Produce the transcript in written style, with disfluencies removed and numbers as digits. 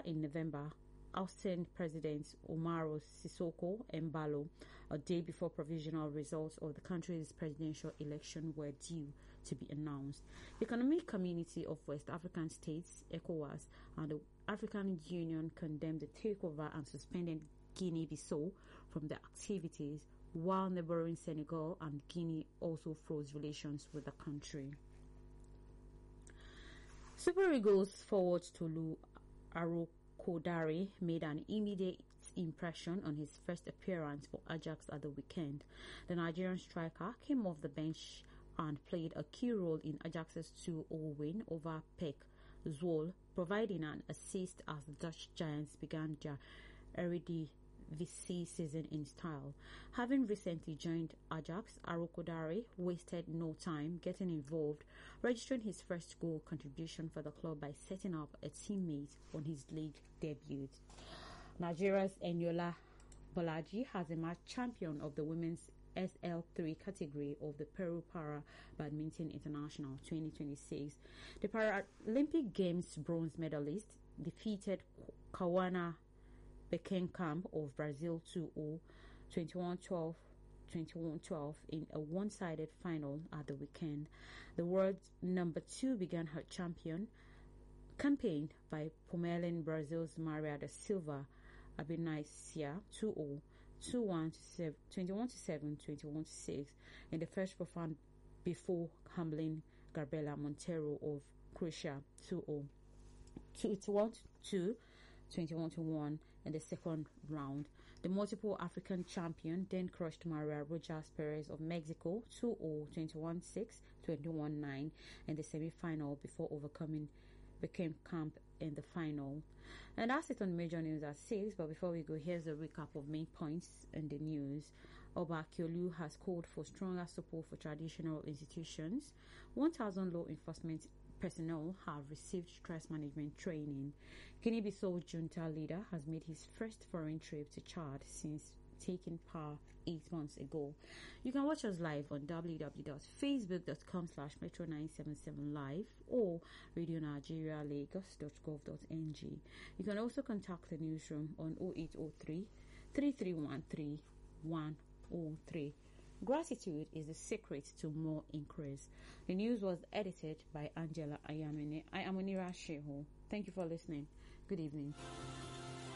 in November, ousting President Umaru Sissoco Embalo a day before provisional results of the country's presidential election were due to be announced. The Economic Community of West African States, ECOWAS, and the African Union condemned the takeover and suspended Guinea-Bissau from the activities, while neighboring Senegal and Guinea also froze relations with the country. Super Eagles forward Tolu Arokodare made an immediate impression on his first appearance for Ajax at the weekend. The Nigerian striker came off the bench and played a key role in Ajax's 2-0 win over PEC Zwolle, providing an assist as the Dutch Giants began their Eredivisie season in style. Having recently joined Ajax, Arokodare wasted no time getting involved, registering his first goal contribution for the club by setting up a teammate on his league debut. Nigeria's Eniola Bolaji has emerged champion of the women's SL3 category of the Peru Para Badminton International 2026. The Paralympic Games bronze medalist defeated Kawana Bekenkamp of Brazil 2-0, 21-12, 21-12 in a one-sided final at the weekend. The world number 2 began her campaign by pummeling Brazil's Maria da Silva Abinacia 2-0, 21-7, 21-6 in the first profound before humbling Gabriela Montero of Croatia 2-0, 21-2, 21-1 in the second round. The multiple African champion then crushed Maria Rojas Perez of Mexico 2-0, 21-6, 21-9 in the semi-final before overcoming Bekenkamp in the final. And that's it on major news at 6. But before we go, here's a recap of main points in the news. Oba Akiolu has called for stronger support for traditional institutions. 1,000 law enforcement personnel have received stress management training. Guinea-Bissau junta leader has made his first foreign trip to Chad since taking power 8 months ago. You can watch us live on www.facebook.com/metro977live or radionigerialagos.gov.ng. You can also contact the newsroom on 0803 3313 103. Gratitude is the secret to more increase. The news was edited by Angela Ayamene. I am Onira Shehu. Thank you for listening. Good evening.